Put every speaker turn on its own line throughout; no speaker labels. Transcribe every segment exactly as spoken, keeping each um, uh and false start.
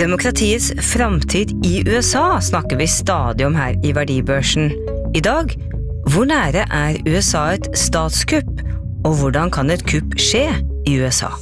Demokratiets framtid i U S A snakker vi stadig om her i verdibørsen. I dag, hvor nære er U S A et statskupp, og hvordan kan et kupp skje i U S A?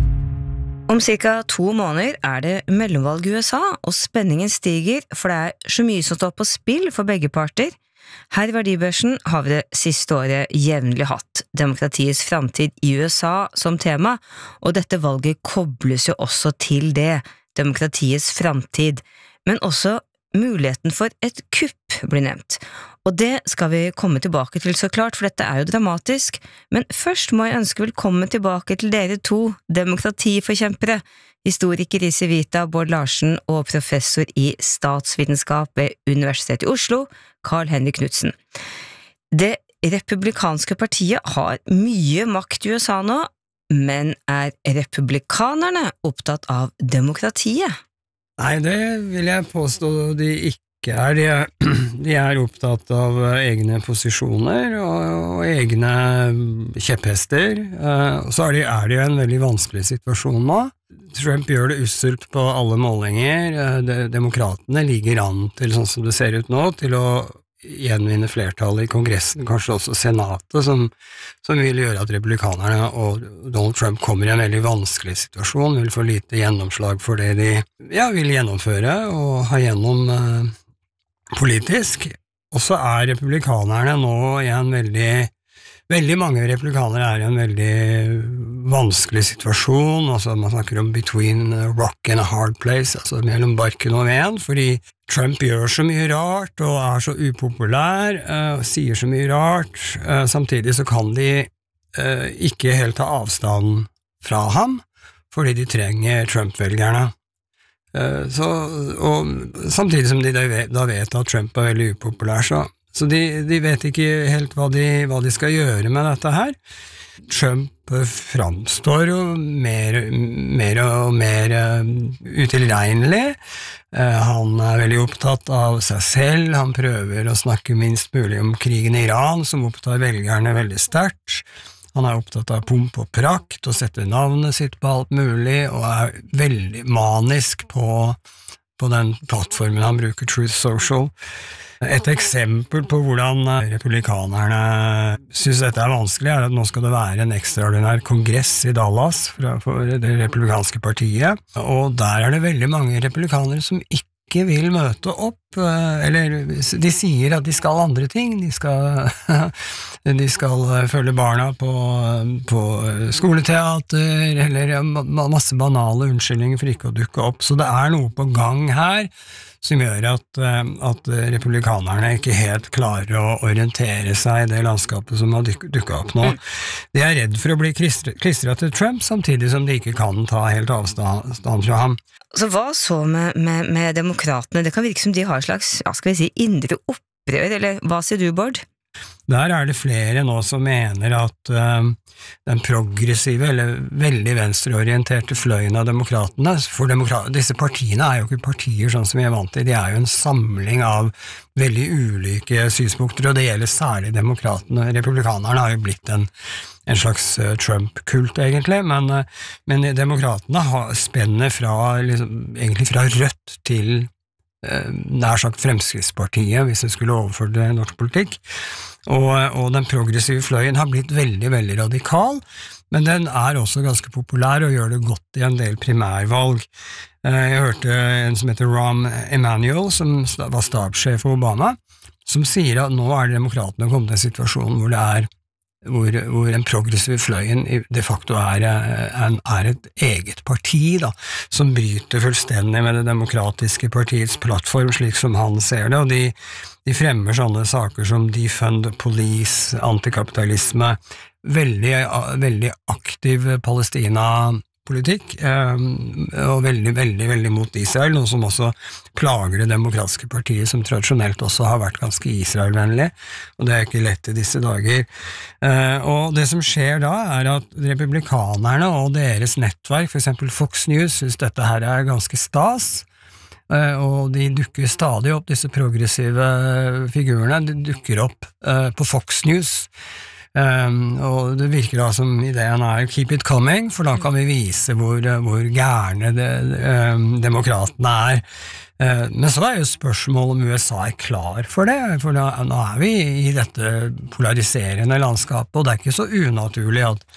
Om cirka to måneder er det mellomvalg i U S A, og spenningen stiger, for det er så mye som står på spill for begge parter. Her i verdibørsen har vi det siste året jevnlig hatt demokratiets framtid i U S A som tema, og dette valget kobles jo også til det, demokratiets framtid, men også muligheten for et kupp blir nevnt. Og det skal vi komme tilbake til så klart, for dette er jo dramatisk, men først må jeg ønske velkommen tilbake til dere to demokratiforkjempere, historiker i Civita, Bård Larsen, og professor i statsvitenskap ved Universitetet i Oslo, Carl Henrik Knudsen. Det republikanske partiet har mye makt i U S A nå, men er republikanerne opptatt av demokratiet?
Nei, det vil jeg påstå de ikke er. De er, de er opptatt av egne posisjoner og, og egne kjepphester. Så er det, er det jo en veldig vanskelig situasjon nå. Trump gjør det usselt på alle målinger. Demokratene ligger an til, sånn som det ser ut nå, til å gjenvinne flertallet i Kongressen, kanskje også Senatet, som, som vil gjøre at republikanerne og Donald Trump kommer i en veldig vanskelig situasjon, vil få lite gjennomslag for det de ja, vil gjennomføre og ha gjennom eh, politisk. Og så er republikanerne nå i en veldig Veldig mange republikanere er i en veldig vanskelig situasjon, altså man snakker om between a rock and a hard place, altså mellom barken og veden, fordi Trump gjør så mye rart og er så upopulær, og uh, sier så mye rart, uh, samtidig så kan de uh, ikke helt ta avstand fra ham, fordi de trenger Trump-velgerne. Uh, så, og samtidig som de da vet, da vet at Trump er veldig upopulær, så Så de, de vet ikke helt hva de, hva de skal gjøre med dette her. Trump framstår jo mer, mer og mer utilregnelig. Han er veldig opptatt av seg selv. Han prøver å snakke minst mulig om krigen i Iran, som opptar velgerne veldig sterkt. Han er opptatt av pomp og prakt, og setter navnet sitt på alt mulig, og er veldig manisk på, på den plattformen han bruker, Truth Social. Et eksempel på hvordan republikanerne synes dette er vanskelig, er at nå skal det være en ekstraordinær kongress i Dallas for det republikanske partiet, og der er det veldig mange republikanere som ikke vil møte opp, eller de sier at de skal andre ting, de skal, de skal følge barna på, på skoleteater, eller masse banale unnskyldninger for ikke å dukke opp, så det er noe på gang her, som gjør at, at republikanerne ikke helt klarer å orientere seg i det landskapet som har duk, dukket opp nå. De er redd for å bli klistret til Trump, samtidig som de ikke kan ta helt avstand fra ham.
Så hva så med, med, med demokratene? Det kan virke som de har et slags, ja, skal vi si, indre opprør, eller hva sier du, Bård?
Der er det flere nå som mener at uh, den progressive eller veldig venstreorienterte fløyen av demokratene, for demokrat, disse partiene er jo ikke partier sånn som vi er vant til, de er jo en samling av veldig ulike synspunkter, og det gjelder særlig demokratene. Republikanerne har jo blitt en, en slags uh, Trump-kult egentlig, men, uh, men demokratene har spennet fra, liksom, egentlig fra rødt til nær sagt Fremskrittspartiet, hvis det skulle overføre det norsk politikk, og, og den progressive fløyen har blitt veldig, veldig radikal, men den er også ganske populær og gjør det godt i en del primærvalg. Jeg hørte en som heter Rahm Emanuel, som var stabssjef for Obama, som sier at nå er demokratene kommet til en situasjon hvor det er Hvor, hvor en progressiv fløyen de facto er, er, er et eget parti da, som bryter fullstendig med det demokratiske partiets plattform, slik som han ser det, og de, de fremmer sånne saker som defund police, antikapitalisme, veldig, veldig aktiv Palestina-politikk, og veldig, veldig, veldig mot Israel, noe som også plager det demokratiske partiet, som tradisjonelt også har vært ganske Israel-vennlig, og det er ikke lett i disse dager. Og det som skjer da, er at republikanerne og deres nettverk, for eksempel Fox News, synes dette her er ganske stas, og de dukker stadig opp, disse progressive figurene, de dukker opp på Fox News, Um, og det virker da som ideen er keep it coming, for da kan vi vise hvor, hvor gærne det, um, demokratene er. Uh, men så er jo spørsmålet om U S A er klar for det, for da, nå er vi i dette polariserende landskapet, og det er ikke så unaturlig at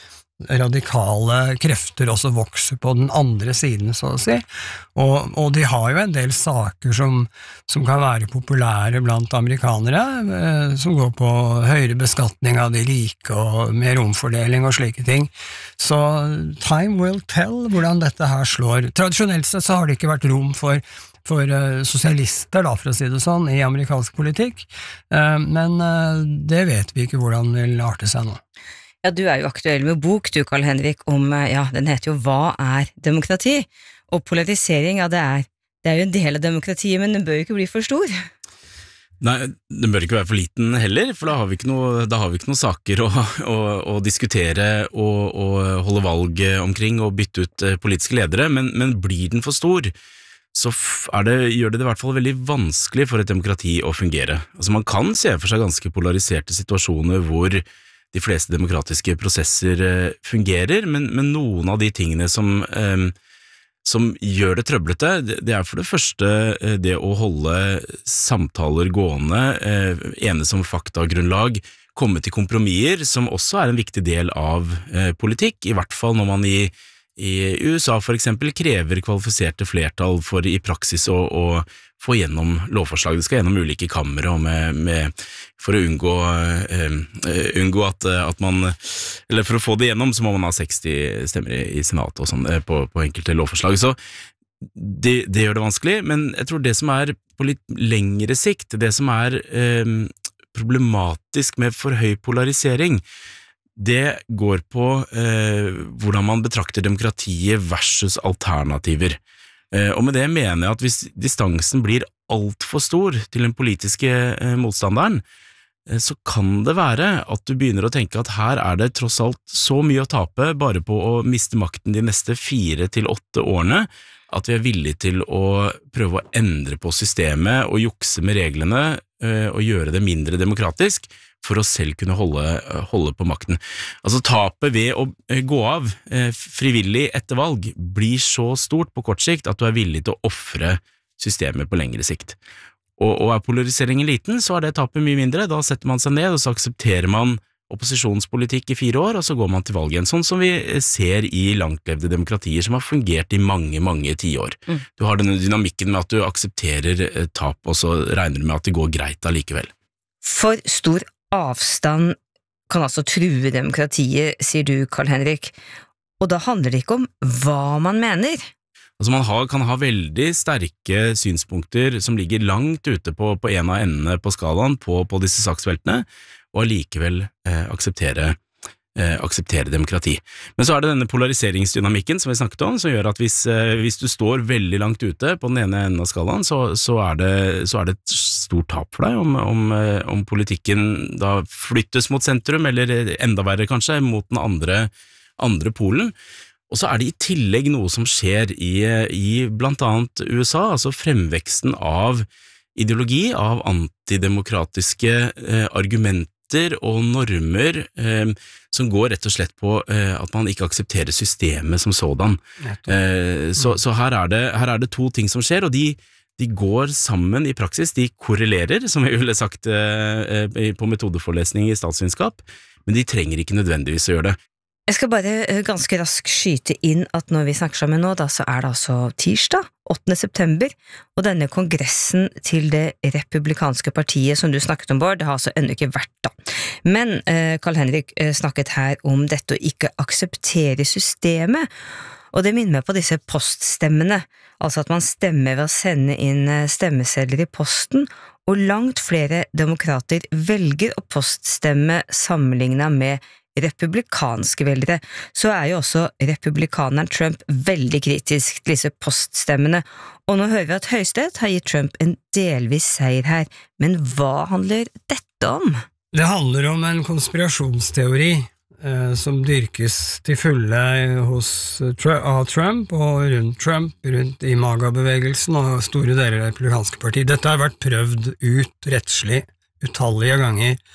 radikale krefter også vokser på den andre siden, så å si. Og, og de har jo en del saker som, som kan være populære blant amerikanere, eh, som går på høyere beskatning av de rike og mer omfordeling og slike ting. Så time will tell hvordan dette her slår. Tradisjonelt sett så har det ikke vært rom for for uh, sosialister, da, for å si det sånn, i amerikansk politikk, uh, men uh, det vet vi ikke hvordan det vil arte seg nå.
Ja, du er jo aktuell med bok, du, Carl Henrik, om, ja, den heter jo Hva er demokrati? Og polarisering, ja, det er, det er jo en del av demokratiet, men den bør jo ikke bli for stor.
Nei, den bør ikke være for liten heller, for da har vi ikke noe, da har vi ikke noen saker å, å, å diskutere og, og holde valg omkring og bytte ut politiske ledere, men, men blir den for stor, så er det, gjør det det i hvert fall veldig vanskelig for et demokrati å fungere. Altså man kan se for seg ganske polariserte situasjoner hvor de fleste demokratiske prosesser fungerer, men, men noen av de tingene som, eh, som gjør det trøblete, det, det er for det første det å holde samtaler gående, eh, enes om faktagrunnlag, komme til kompromisser, som også er en viktig del av eh, politikk, i hvert fall når man i I U S A for eksempel krever kvalifiserte flertall for i praksis å, å få gjennom lovforslag. Det skal gjennom ulike kamre og med, med, for å unngå, uh, unngå at, at man, eller for å få det gjennom så må man ha seksti stemmer i, i senatet og sånn på, på enkelte lovforslag. Så det, det gjør det vanskelig, men jeg tror det som er på litt lengre sikt, det som er um, problematisk med for høy polarisering, det går på eh, hvordan man betrakter demokratiet versus alternativer. Eh, og med det mener jeg at hvis distansen blir alt for stor til den politiske eh, motstanderen, eh, så kan det være at du begynner å tenke at her er det tross alt så mye å tape bare på å miste makten de neste fire til åtte årene, at vi er villige til å prøve å endre på systemet og jukse med reglene eh, og gjøre det mindre demokratisk, for å selv kunne holde, holde på makten. Altså tapet ved å gå av eh, frivillig etter valg blir så stort på kort sikt at du er villig til å offre systemet på lengre sikt. Og, og er polariseringen liten, så er det tapet mye mindre. Da setter man seg ned, og så aksepterer man opposisjonspolitikk i fire år, og så går man til valg igjen. Sånn som vi ser i langtlevde demokratier som har fungert i mange, mange tiår. Mm. Du har denne dynamikken med at du aksepterer tap, og så regner du med at det går greit allikevel.
For stor avstand kan altså true demokratiet, sier du, Carl Henrik, og da handler det ikke om hva man mener.
Altså man har, kan ha veldig sterke synspunkter som ligger langt ute på, på en av endene på skalaen på, på disse saksfeltene, og allikevel eh, akseptere, eh, akseptere demokrati. Men så er det denne polariseringsdynamikken som vi snakket om, som gjør at hvis, eh, hvis du står veldig langt ute på den ene enden av skalaen, så, så, er, det, så er det et stort tap for deg om, om, om politikken da flyttes mot sentrum, eller enda verre kanskje, mot den andre, andre polen. Og så er det i tillegg noe som skjer i, i blant annet U S A, altså fremveksten av ideologi, av antidemokratiske eh, argumenter og normer eh, som går rett og slett på eh, at man ikke aksepterer systemet som sådan. Eh, så så her, er det, her er det to ting som skjer, og de, de går sammen i praksis, de korrelerer, som jeg ville sagt eh, på metodeforelesning i statsvitenskap, men de trenger ikke nødvendigvis å gjøre det.
Jeg skal bare ganske raskt skyte inn at når vi snakker sammen nå, da, så er det altså tirsdag, åttende september, og denne kongressen til det republikanske partiet som du snakket om, Bård, det har altså ennå ikke vært da. Men eh, Carl Henrik eh, snakket her om dette å ikke akseptere systemet, og det minner meg på disse poststemmene, altså at man stemmer ved å sende inn stemmesedler i posten, og langt flere demokrater velger å poststemme sammenlignet med republikanske velgere, så er jo også republikaneren Trump veldig kritisk til disse poststemmene, og nå hører vi at Høyesterett har gitt Trump en delvis seier her, men hva handler dette om?
Det handler om en konspirasjonsteori eh, som dyrkes til fulle hos av Trump og rundt Trump, rundt i MAGA-bevegelsen og store deler av det republikanske partiet. Dette har vært prøvd ut rettslig utallige ganger.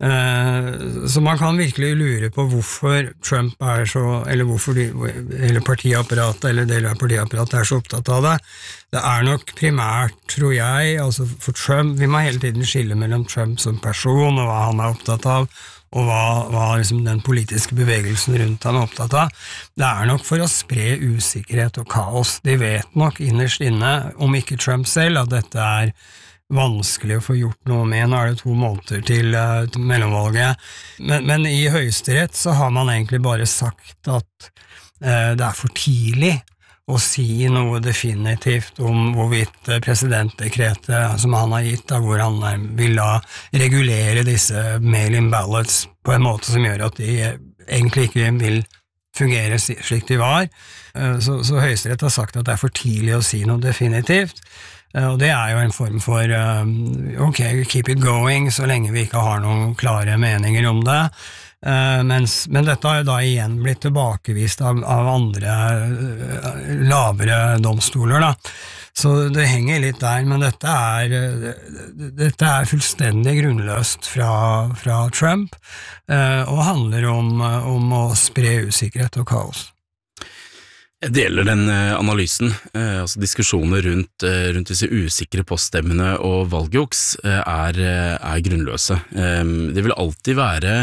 Så man kan virkelig lure på hvorfor Trump er så, eller hvorfor de, eller partiapparatet, eller deler av partiapparatet er så opptatt av det. Det er nok primært, tror jeg, altså for Trump, vi må hele tiden skille mellom Trump som person, og hva han er opptatt av, og hva, hva liksom den politiske bevegelsen rundt han er opptatt av. Det er nok for å spre usikkerhet og kaos. De vet nok innerst inne, om ikke Trump selv, at dette er vanskelig å få gjort noe med. Nå er det to måneder til, uh, til mellomvalget. Men, men i Høyesterett så har man egentlig bare sagt at uh, det er for tidlig å si noe definitivt om hvorvidt presidentdekretet som han har gitt, da, hvor han er, vil da regulere disse mail-in ballots på en måte som gjør at de egentlig ikke vil fungere slik de var. Uh, så, så Høyesterett har sagt at det er for tidlig å si noe definitivt. Og det er jo en form for um, ok, keep it going så lenge vi ikke har noen klare meninger om det, uh, mens, men dette har jo da igjen blitt tilbakevist av, av andre uh, lavere domstoler da, så det henger litt der, men dette er uh, dette er fullstendig grunnløst fra, fra Trump uh, og handler om, uh, om å spre usikkerhet og kaos.
Jeg deler den analysen, altså diskusjoner rundt, rundt disse usikre poststemmene og valgjuks er, er grunnløse. Det vil alltid være,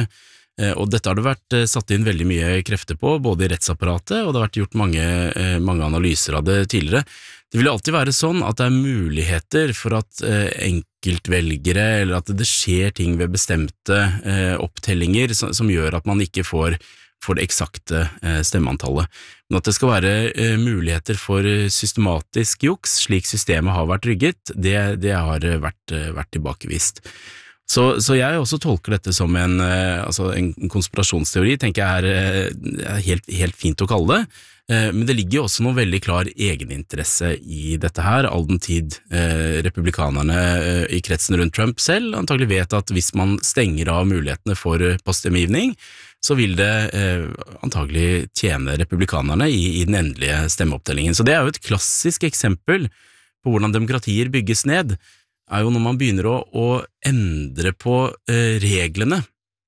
og dette har det vært satt inn veldig mye krefter på, både i rettsapparatet, og det har vært gjort mange, mange analyser av det tidligere. Det vil alltid være sånn at det er muligheter for at enkeltvelgere, eller at det skjer ting ved bestemte opptellinger som, som gjør at man ikke får for det eksakte stemmeantallet. Men at det skal være muligheter for systematisk juks, slik systemet har vært rygget, det, det har vært, vært tilbakevist. Så, så jeg også tolker dette som en, altså en konspirasjonsteori, tenker jeg er, er helt, helt fint å kalle det, men det ligger jo også noe veldig klar egeninteresse i dette her, all den tid eh, republikanerne eh, i kretsen rundt Trump selv antagelig vet at hvis man stenger av mulighetene for poststemmegivning, så vil det eh, antagelig tjene republikanerne i, i den endelige stemmeopptellingen. Så det er jo et klassisk eksempel på hvordan demokratier bygges ned, er jo når man begynner å, å endre på eh, reglene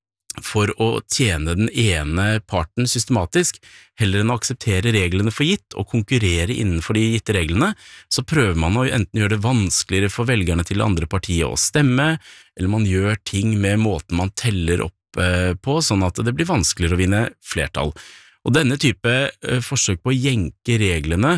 for å tjene den ene parten systematisk, heller enn å akseptere reglene for gitt og konkurrere innenfor de gitte reglene, så prøver man å enten gjøre det vanskeligere for velgerne til andre partier å stemme, eller man gjør ting med måten man teller opp på, sånn at det blir vanskeligere å vinne flertall. Og denne type eh, forsøk på å jenke reglene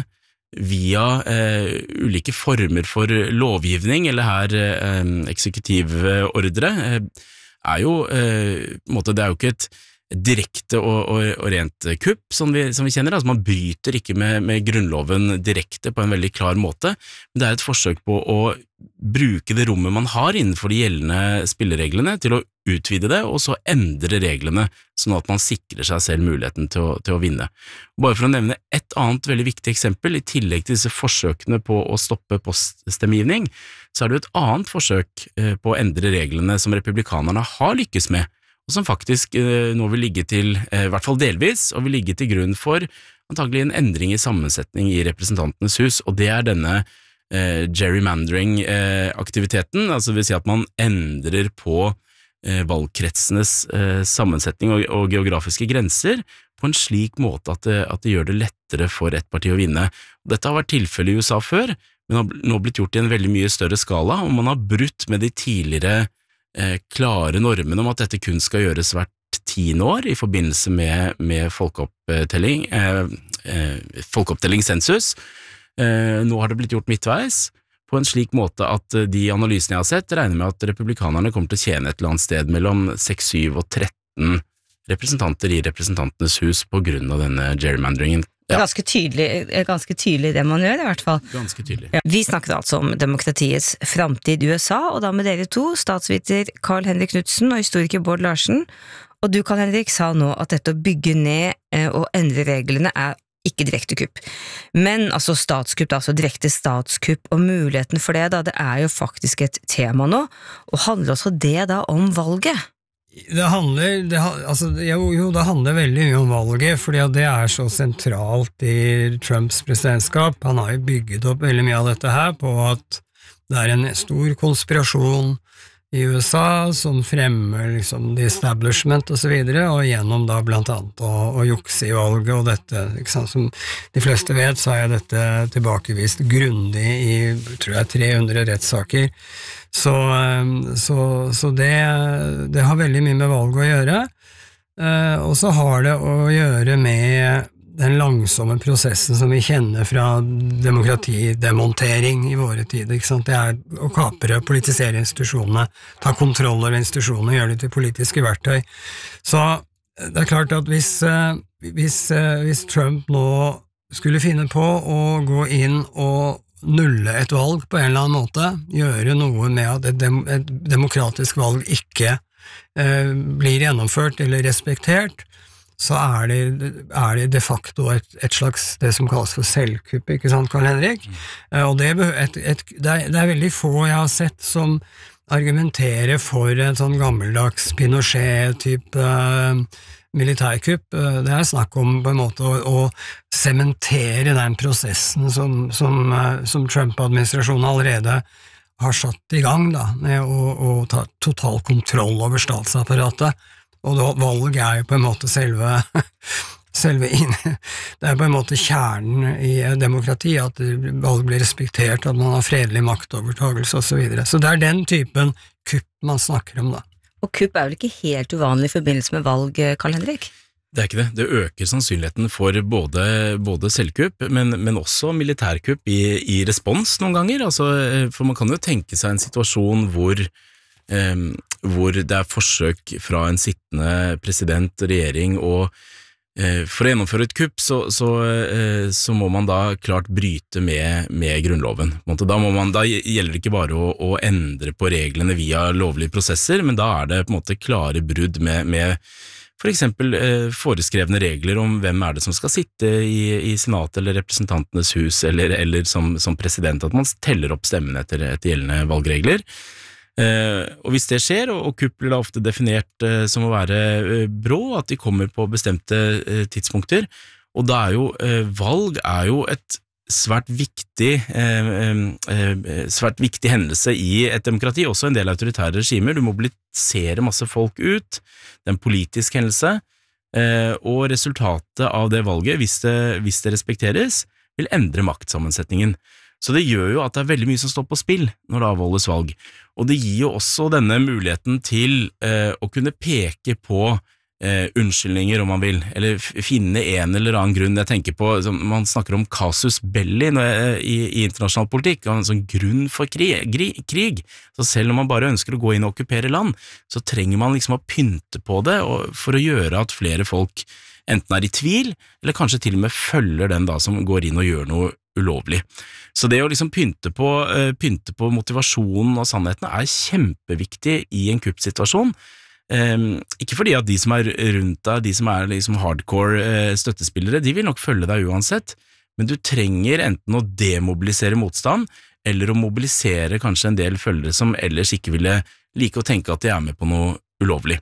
via eh, ulike former for lovgivning, eller her eh, eksekutivordre, eh, er jo, eh, måte, det er jo ikke et direkte og, og, og rent kupp, som vi, som vi kjenner, altså man bryter ikke med, med grunnloven direkte på en veldig klar måte, men det er et forsøk på å bruke det rommet man har innenfor de gjeldende spillereglene til å utvide det, og så endre reglene, sånn at man sikrer seg selv muligheten til å, til å vinne. Bare for å nevne et annet veldig viktig eksempel, i tillegg til disse forsøkene på å stoppe poststemmegivning, så er det jo et annet forsøk på å endre reglene som republikanerne har lykkes med, og som faktisk eh, nå vil ligge til, eh, i hvert fall delvis, og vil ligge til grunn for antagelig en endring i sammensetning i representantenes hus, og det er denne eh, gerrymandering-aktiviteten, eh, altså det vil si at man endrer på eh, valgkretsenes eh, sammensetning og, og geografiske grenser på en slik måte at det, at det gjør det lettere for et parti å vinne. Dette har vært tilfellet i U S A før, men har nå blitt gjort i en veldig mye større skala, og man har brutt med de tidligere Eh, klare normen om at dette kun skal gjøres hvert tiende år i forbindelse med, med folkeopptelling, eh, eh, folkeopptelling sensus. Eh, nå har det blitt gjort midtveis på en slik måte at de analysene jeg har sett regner med at republikanerne kommer til å tjene et eller annet sted mellom seks, syv og tretten representanter i representantenes hus på grunn av denne gerrymanderingen.
Det er ganske tydelig, ganske tydelig det man gjør, i hvert fall.
Ganske tydelig.
Ja. Vi snakket altså om demokratiets framtid i U S A, og da med dere to, statsviter Carl Henrik Knudsen og historiker Bård Larsen. Og du, Carl Henrik, sa nå at dette å bygge ned og endre reglene er ikke direkte kupp. Men altså statskupp, altså direkte statskupp, og muligheten for det, da, det er jo faktisk et tema nå, og handler også det da om valget?
Det handler, det, altså, jo, jo, det handler veldig mye om valget, fordi det er så sentralt i Trumps presidentskap. Han har jo bygget opp veldig mye av dette her på at det er en stor konspirasjon i U S A som fremmer liksom the establishment og så videre, og gjennom da blant annet å, å jukse i valget og dette, ikke sant, som de fleste vet, så er dette tilbakevist grundig i, tror jeg, tre hundre rettssaker. Så, så, så det, det har veldig mye med valg å gjøre, og så har det å gjøre med den langsomme prosessen som vi kjenner fra demokratidemontering i våre tider, ikke sant? Det er å kapre, politisere institusjonene, ta kontroll over institusjonene, gjøre det til politiske verktøy. Så det er klart at hvis, hvis, hvis Trump nå skulle finne på å gå inn og nulle et valg på en eller annen måte, gjøre noe med at et, dem, et demokratisk valg ikke eh, blir gjennomført eller respektert, så er det, er det de facto et, et slags, det som kalles for selvkupp, ikke sant, Karl-Henrik? Mm. Uh, og det, et, et, det, er, det er veldig få jeg har sett som argumenterer for en sånn gammeldags Pinochet-type uh, militærkupp. Uh, det er snakk om på en måte å, å sementere den prosessen som, som, uh, som Trump-administrasjonen allerede har satt i gang, da, med å, å ta total kontroll over statsapparatet. Og da, valg er jo på en måte selve, selve inn, det er på en måte kjernen i demokrati, at valg blir respektert, at man har fredelig maktovertagelse og så videre. Så det er den typen kupp man snakker om da.
Og kupp er vel ikke helt uvanlig i forbindelse med valg, Karl-Henrik?
Det er ikke det. Det øker sannsynligheten for både, både selvkupp, men, men også militærkupp i, i respons noen ganger. Altså, for man kan jo tenke seg en situasjon hvor Um, hvor det er forsøk fra en sittende president, regjering, og uh, for å gjennomføre et kupp, så, så, uh, så må man da klart bryte med, med grunnloven. Da, må man, da gjelder det ikke bare å, å endre på reglene via lovlige prosesser, men da er det på en måte klare brudd med, med for eksempel uh, foreskrevne regler om hvem er det som skal sitte i, i senatet eller representantenes hus, eller, eller som, som president, at man teller opp stemmene etter, etter gjeldende valgregler. Uh, og hvis det skjer, og, og kupp blir da ofte definert uh, som å være uh, brå, at de kommer på bestemte uh, tidspunkter, og da er jo uh, valg er jo et svært viktig uh, uh, svært viktig hendelse i et demokrati, også en del autoritære regimer. Du mobiliserer masse folk ut, det er en politisk hendelse, uh, og resultatet av det valget, hvis det, hvis det respekteres, vil endre maktsammensetningen. Så det gjør jo at det er veldig mye som står på spill når det avholdes valg, og det gir jo også denne muligheten til eh, å kunne peke på eh, unnskyldninger om man vil, eller finne en eller annen grunn. Jeg tenker på, man snakker om casus belli når, i, i internasjonal politikk, en sånn grunn for krig, krig, så selv om man bare ønsker å gå inn og okkupere land, så trenger man liksom å pynte på det og, for å gjøre at flere folk enten er i tvil, eller kanskje til og med følger den da som går inn og gjør noe ulovlig. Så det å liksom pynte på, uh, pynte på motivasjonen og sannhetene er kjempeviktig i en kuppsituasjon. Um, ikke fordi at de som er rundt deg, de som er liksom hardcore uh, støttespillere, de vil nok følge deg uansett, men du trenger enten å demobilisere motstand, eller å mobilisere kanskje en del følgere som ellers ikke ville like å tenke at de er med på noe ulovlig.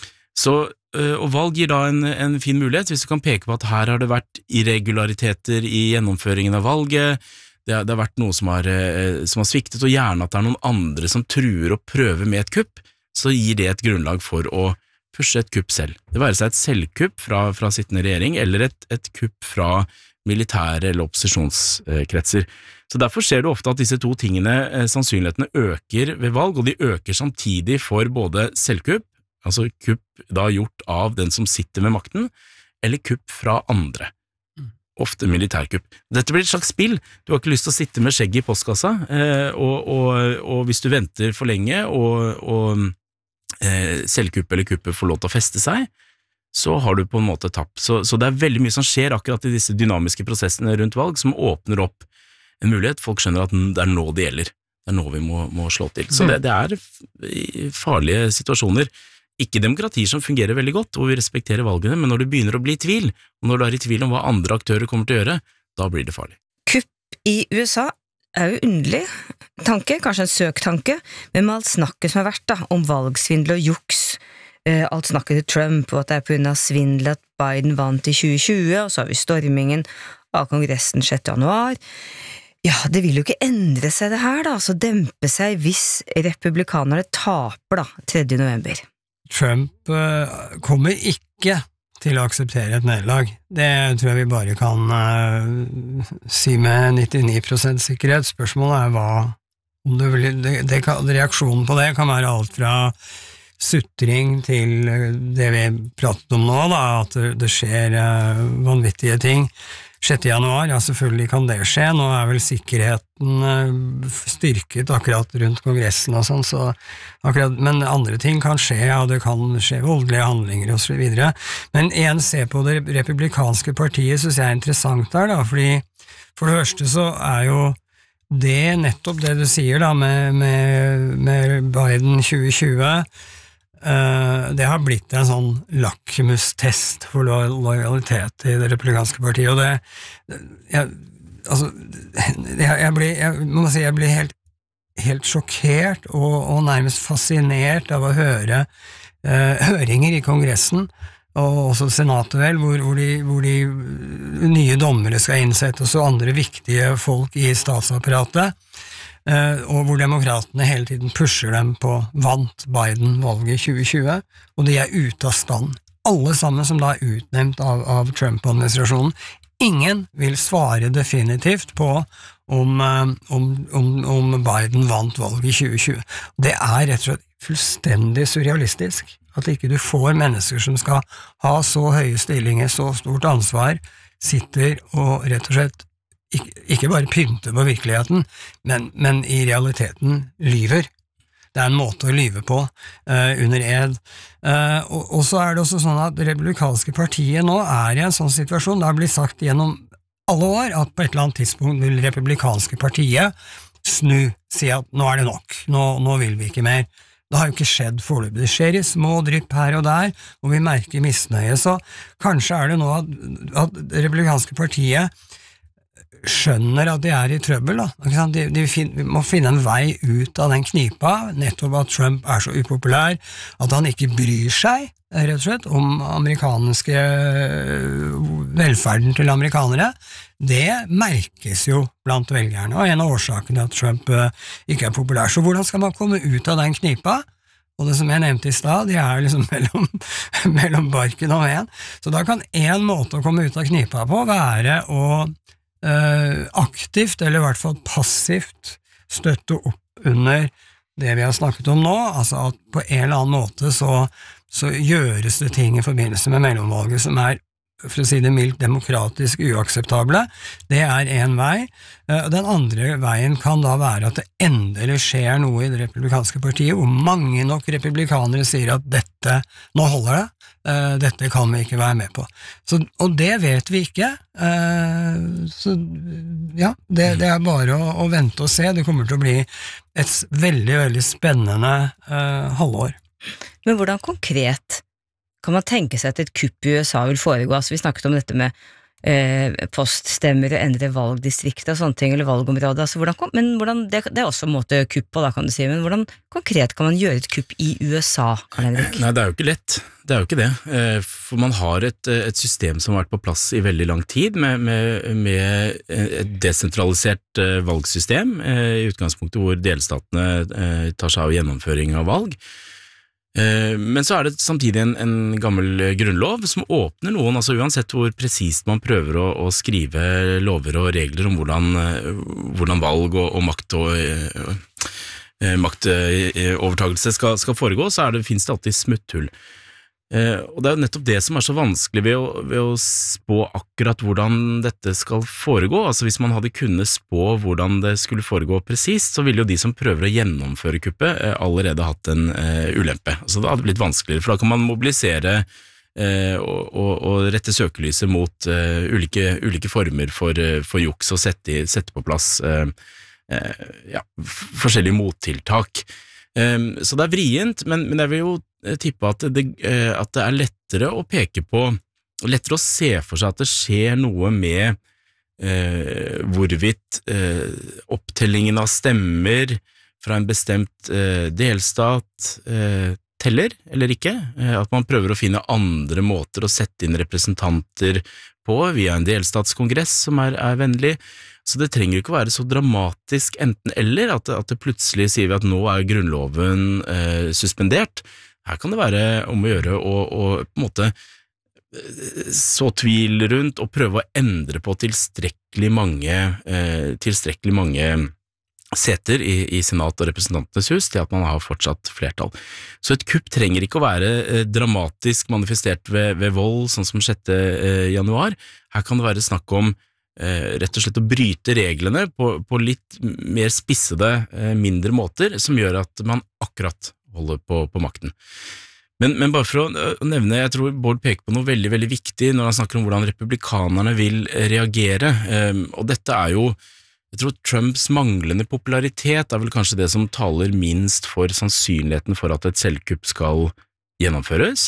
Så og valg gir da en, en fin mulighet, hvis du kan peke på at her har det vært irregulariteter i gjennomføringen av valget, det har, det har vært noe som har, som har sviktet, og gjerne at det er noen andre som truer å prøve med et kupp, så gir det et grunnlag for å pushe et kupp selv. Det være seg et selvkupp fra, fra sittende regjering, eller et, et kupp fra militære eller opposisjonskretser. Så derfor ser du ofte at disse to tingene, sannsynlighetene øker ved valg, og de øker samtidig for både selvkupp, altså kupp da gjort av den som sitter med makten, eller kupp fra andre. Ofte militærkupp. Dette blir et slags spill. Du har ikke lyst til å sitte med skjegg i postkassa, eh, og, og, og hvis du venter for lenge, og, og eh, selvkupp eller kuppet får lov til å feste seg, så har du på en måte tapt. Så, så det er veldig mye som skjer akkurat i disse dynamiske prosessene rundt valg, som åpner opp en mulighet. Folk skjønner at det er nå det gjelder. Det er nå vi må, må slå til. Så det, det er farlige situasjoner. Ikke demokratier som fungerer veldig godt, hvor vi respekterer valgene, men når du begynner å bli i tvil, og når du er i tvil om hva andre aktører kommer til å gjøre, da blir det farlig.
Kupp i U S A er jo underlig tanke, kanskje en søktanke, men med alt snakket som har vært da, om valgsvindel og juks, eh, alt snakket til Trump, og at det er på grunn av svindel at Biden vant i tjue tjue, og så har vi stormingen av kongressen sjette januar. Ja, det vil jo ikke endre seg det her da, altså dempe seg hvis republikanerne taper da, tredje november.
Trump uh, kommer ikke til å akseptere et nederlag. Det tror jeg vi bare kan uh, si med nittini prosent sikkerhet. Spørsmålet er hva, om det, vil, det, det kan, reaksjonen på det kan være alt fra sutring til det vi pratet om nå, da, at det, det skjer uh, vanvittige ting. sjette januar, ja selvfølgelig kan det skje, nå er vel sikkerheten styrket akkurat rundt kongressen og sånn, så akkurat, men andre ting kan skje, ja det kan skje voldelige handlinger og så videre, men igjen se på det republikanske partiet synes jeg er interessant der da, fordi for det første så er jo det nettopp det du sier da med, med, med Biden tjue tjue, Uh, det har blitt en sånn lakmustest for lo lojalitet i det republikanske partiet, og det jeg, altså, jeg, jeg blir jeg må si, jeg blir helt, helt sjokkert og, og nærmest fascinert av å høre uh, høringer i kongressen og også senatet vel, hvor, hvor, de, hvor de nye dommere skal innsettes og andre viktige folk i statsapparatet, Uh, og hvor demokratene hele tiden pusher dem på vant Biden-valget i tjue tjue, og de er ute av stand. Alle sammen som da er utnevnt av, av Trump-administrasjonen. Ingen vil svare definitivt på om, uh, om, om, om Biden vant valget i tjue tjue. Det er rett og slett fullstendig surrealistisk at ikke du får mennesker som skal ha så høye stillinger, så stort ansvar, sitter og rett og slett Ikke, ikke bare pynte på virkeligheten, men, men i realiteten lyver. Det er en måte å lyve på uh, under ed. Uh, og, og så er det også sånn at det republikanske partiet nå er i en sånn situasjon, det har blitt sagt gjennom alle år at på et eller annet tidspunkt vil republikanske partiet snu, si at nå er det nok, nå, nå vil vi ikke mer. Det har jo ikke skjedd foreløpig. Det skjer i små drypp her og der, og vi merker misnøye, så kanskje er det nå at, at det republikanske partiet skjønner at de er i trøbbel da. De, de, fin, de må finne en vei ut av den knipa, nettopp at Trump er så upopulær, at han ikke bryr seg, rett og slett, om amerikanske velferden til amerikanere. Det merkes jo blant velgerne, og en av årsakene at Trump uh, ikke er populær. Så hvordan skal man komme ut av den knipa? Og det som jeg nevnte i stad, de er liksom mellom, mellom barken og veden. Så da kan en måte å komme ut av knipa på være å Uh, aktivt, eller i hvert fall passivt, støtte opp under det vi har snakket om nå, altså at på en eller annen måte så, så gjøres det ting i forbindelse med mellomvalget som er, for å si det mildt, demokratisk uakseptable. Det er en vei. Uh, den andre veien kan da være at det endelig skjer noe i det republikanske partiet, hvor mange nok republikanere sier at dette, nå holder det, Uh, dette kan vi ikke være med på. Så, og det vet vi ikke. Uh, så ja, det, det er bare å, å vente og se. Det kommer til å bli et veldig, veldig spennende uh, halvår.
Men hvordan konkret kan man tenke seg at et kupp i U S A vil foregå? Altså, vi snakket om dette med eh, poststemmer og endre valgdistrikter og sånne ting, eller valgområder. Altså, hvordan, men hvordan, det, det er også en måte kupp på, da kan du si, men hvordan konkret kan man gjøre et kupp i U S A, Henrik?
Nei, det er jo ikke lett. Det er jo ikke det, for man har et, et system som har vært på plass i veldig lang tid, med, med, med et desentralisert valgsystem, i utgangspunktet hvor delstatene tar seg av gjennomføring av valg. Men så er det samtidig en, en gammel grunnlov som åpner noen, altså uansett hvor presist man prøver å, å skrive lover og regler om hvordan, hvordan valg og, og makt og maktovertagelse skal, skal foregå, så er det, finnes det alltid smutthull. Uh, og det er jo nettopp det som er så vanskelig ved å, ved å spå akkurat hvordan dette skal foregå. Altså hvis man hadde kunnet spå hvordan det skulle foregå presist, så ville jo de som prøver å gjennomføre kuppet uh, allerede hatt en uh, ulempe. Så det hadde blitt vanskeligere, for da kan man mobilisere uh, og, og, og rette søkelyset mot uh, ulike, ulike former for, uh, for juks og sette, sette på plass uh, uh, ja, forskjellige mottiltak. Um, så det er vrient, men, men jeg vil jo tippe at det, at det er lettere å peke på, lettere å se for seg at det skjer noe med eh, hvorvidt eh, opptellingen av stemmer fra en bestemt eh, delstat eh, teller eller ikke, eh, at man prøver å finne andre måter å sette inn representanter på via en delstatskongress som er, er vennlig, Så det trenger ikke å være så dramatisk enten eller, at, at det plutselig sier vi at nå er grunnloven eh, suspendert. Her kan det være om å gjøre å, å på en måte så tvil rundt og prøve å endre på tilstrekkelig mange, eh, tilstrekkelig mange seter i, i Senat og Representantenes hus til at man har fortsatt flertall. Så et kupp trenger ikke å være eh, dramatisk manifestert ved, ved vold, sånn som sjette januar. Her kan det være snakk om eh, rett og slett å bryte reglene på, på litt mer spissede, eh, mindre måter, som gjør at man akkurat holder på, på makten. Men, men bare for å nevne, jeg tror Bård peker på noe veldig, veldig viktig når han snakker om hvordan republikanerne vil reagere, um, og dette er jo, jeg tror Trumps manglende popularitet er vel kanskje det som taler minst for sannsynligheten for at et selvkupp skal gjennomføres,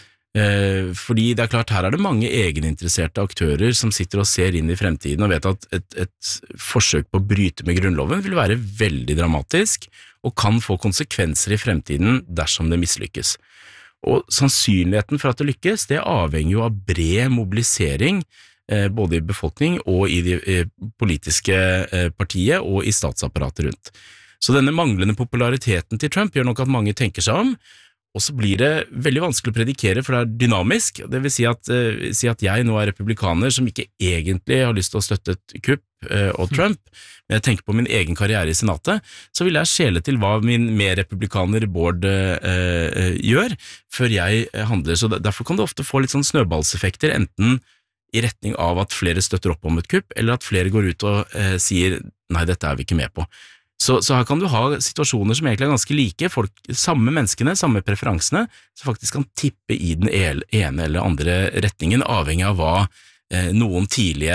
uh, fordi det er klart her er det mange egeninteresserte aktører som sitter og ser inn i fremtiden og vet at et, et forsøk på å bryte med grunnloven vil være veldig dramatisk og kan få konsekvenser i fremtiden dersom det mislykkes. Og sannsynligheten for at det lykkes, det avhenger jo av bred mobilisering, eh, både i befolkning og i det eh, politiske eh, partiet og i statsapparatet rundt. Så denne manglende populariteten til Trump gjør nok at mange tenker seg om, og så blir det veldig vanskelig å predikere, for det er dynamisk. Det vil si at, eh, si at jeg nå er republikaner som ikke egentlig har lyst til å støtte et kupp eh, og Trump, men jeg tenker på min egen karriere i senatet, så vil jeg skjele til hva min medrepublikaner Bård eh, gjør, før jeg handler. Så derfor kan det ofte få litt sånn snøballseffekter, enten i retning av at flere støtter opp om et kupp, eller at flere går ut og eh, sier nei, dette er vi ikke med på. Så, så her kan du ha situasjoner som egentlig er ganske like, folk, samme menneskene, samme preferansene, som faktisk kan tippe i den ene eller andre retningen, avhengig av hva eh, noen tidlige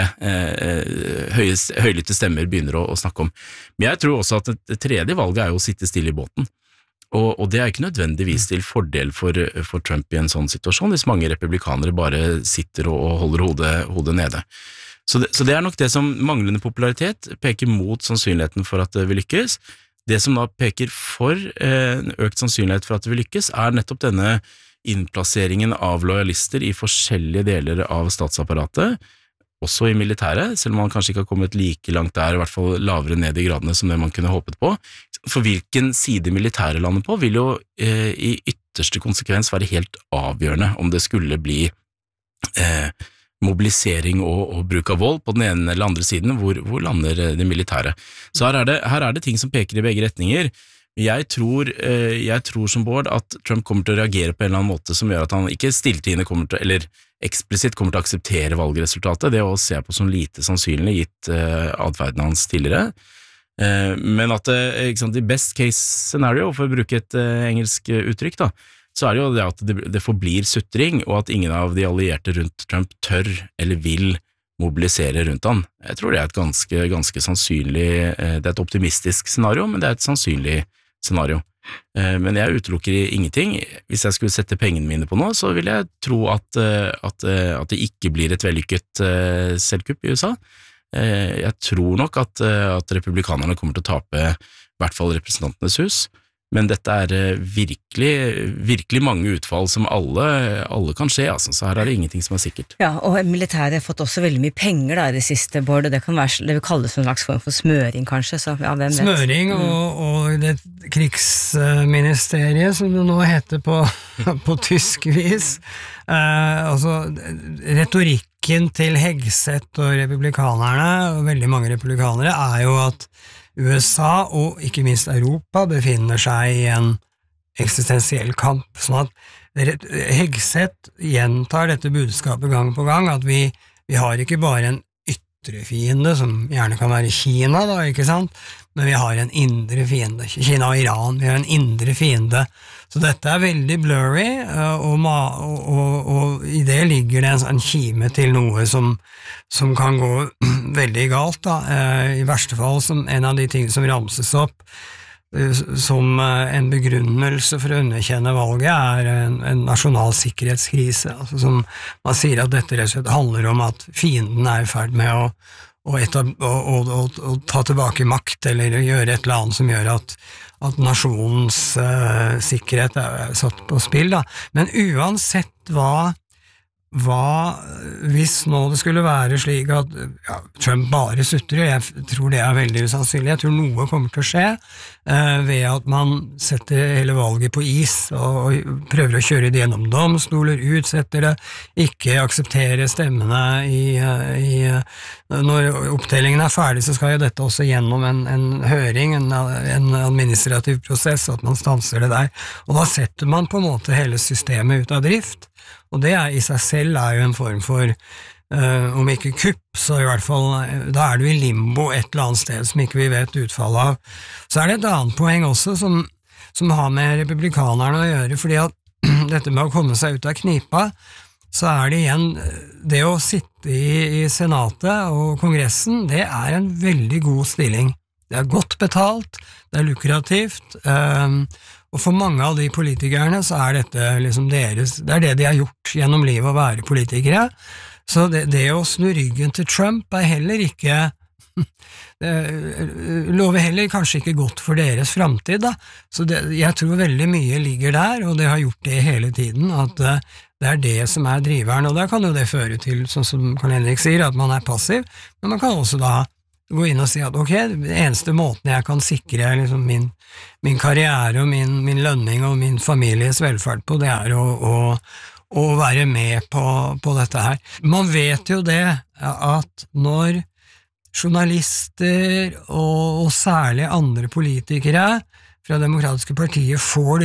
eh, høyes, høylytte stemmer begynner å, å snakke om. Men jeg tror også at det tredje valget er jo å sitte stille i båten, og, og det er ikke nødvendigvis til fordel for, for Trump i en sånn situasjon, hvis mange republikanere bare sitter og, og holder hodet, hodet nede. Så det, så det er nok det som manglende popularitet peker mot sannsynligheten for at det vil lykkes. Det som da peker for eh, økt sannsynlighet for at det vil lykkes, er nettopp denne innplasseringen av lojalister i forskjellige deler av statsapparatet, også i militæret, selv om man kanskje ikke har kommet like langt der, i hvert fall lavere ned i gradene som det man kunne håpet på. For hvilken side militæret lander på vil jo eh, i ytterste konsekvens være helt avgjørende om det skulle bli eh, mobilisering og, og bruk av vold på den ene eller andre siden, hvor, hvor lander det militære. Så her er det, her er det ting som peker i begge retninger. Jeg tror, jeg tror som Bård at Trump kommer til å reagere på en eller annen måte som gjør at han ikke stilltiende kommer til, eller eksplisitt kommer til å akseptere valgresultatet, det å se på som lite sannsynlig gitt uh, adferden hans tidligere. Uh, men at uh, ikke sant, i best case scenario, for å bruke et uh, engelsk uttrykk da, så er det jo det at det, det forblir sutring, og at ingen av de allierte rundt Trump tør eller vil mobilisere rundt han. Jeg tror det er et ganske, ganske sannsynlig, det er et optimistisk scenario, men det er et sannsynlig scenario. Men jeg utelukker ingenting. Hvis jeg skulle sette pengene mine på noe, så vil jeg tro at, at, at det ikke blir et vellykket selvkupp i U S A. Jeg tror nok at, at republikanerne kommer til å tape i hvert fall Representantenes hus, men dette er virkelig, virkelig mange utfall som alle, alle kan skje, altså. Så her er det ingenting som er sikkert.
Ja, og militæret har fått også veldig mye penger da, i det siste, Bård, og det kan være, det vil kalles en slags form for smøring kanskje, så ja, hvem vet?
Smøring og, og det krigsministeriet, som det nå heter på, på tysk vis, eh, altså retorikken til Hegseth og republikanerne, og veldig mange republikanere, er jo at U S A og ikke minst Europa befinner seg i en eksistensiell kamp, sånn at Hegseth gjentar dette budskapet gang på gang, at vi, vi har ikke bare en ytre fiende, som gjerne kan være Kina da, ikke sant? Men vi har en indre fiende, Kina og Iran, vi har en indre fiende, så dette er veldig blurry, og, og, og, og i det ligger det en, en kime til noe som, som kan gå veldig galt da, i verste fall som en av de ting som ramses opp, som en begrunnelse for å underkjenne valget er en, en nasjonal sikkerhetskrise, altså som man sier at dette rett og slett handler om at fienden er i ferd med å, å, etab- å, å, å, å ta tilbake makt, eller gjøre et eller annet som gjør at, at nasjonens uh, sikkerhet er satt på spill. Da. Men uansett hva, hva hvis nå det skulle være slik at ja, Trump bare sutrer, jeg tror det er veldig usannsynlig, jeg tror noe kommer til å skje eh, ved at man setter hele valget på is og, og prøver å kjøre det gjennom domstoler, utsetter det, ikke aksepterer stemmene i, i når opptellingen er ferdig, så skal jo dette også gjennom en, en høring, en, en administrativ prosess, at man stanser det der, og da setter man på en måte hele systemet ut av drift. Og det er, i seg selv er jo en form for, uh, om ikke kupp, så i hvert fall, da er du i limbo et eller annet sted som ikke vi vet utfallet av. Så er det et annet poeng også som, som har med republikanerne å gjøre, fordi at dette med å komme seg ut av knipa, så er det igjen, det å sitte i, i senatet og kongressen, det er en veldig god stilling. Det er godt betalt, det er lukrativt, um, og for mange av de politikerne så er dette liksom deres, det er det de har gjort gjennom livet å være politikere, så det, det å snu ryggen til Trump er heller ikke, det lover heller kanskje ikke godt for deres fremtid da, så det, jeg tror veldig mye ligger der, og det har gjort det hele tiden, at uh, det er det som er driveren, og da kan jo det føre til, sånn som Karl-Henrik sier, at man er passiv, men man kan også da gå inn og si at ok, det eneste måten jeg kan sikre liksom min, min karriere og min, min lønning og min families velferd på, det er å, å, å være med på, på dette her. Man vet jo det at når journalister og, og særlig andre politikere fra Demokratiske partiet får